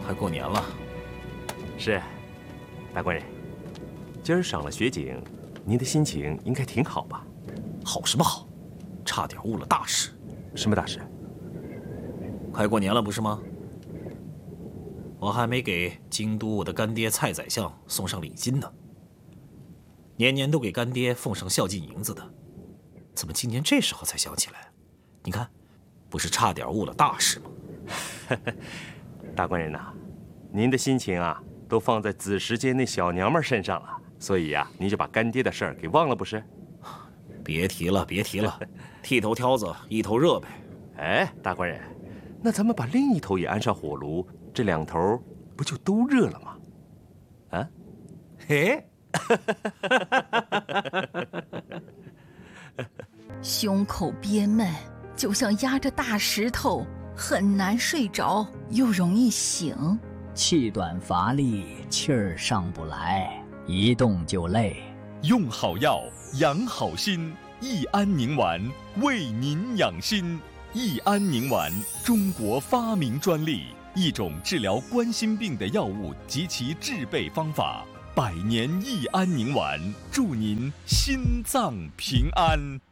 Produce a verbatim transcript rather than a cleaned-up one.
快过年了。 是，大官人，今儿赏了雪景，您的心情应该挺好吧？ 好什么好？差点误了大事。 什么大事？ 快过年了不是吗？我还没给京都我的干爹蔡宰相送上礼金呢。年年都给干爹奉上孝敬银子的，怎么今年这时候才想起来？你看，不是差点误了大事吗？ 大官人呐、啊，您的心情啊，都放在子时间那小娘们身上了，所以呀、啊，您就把干爹的事儿给忘了不是？ 别提了，别提了，剃头挑子一头热呗。 哎，大官人，那咱们把另一头也安上火炉，这两头不就都热了吗？啊？ 嘿。 胸口憋闷，就像压着大石头，很难睡着，又容易醒。 气短乏力，气儿上不来，一动就累。 用好药，养好心，益安宁丸为您养心。益安宁丸，中国发明专利，一种治疗冠心病的药物及其制备方法。百年益安宁丸，祝您心脏平安。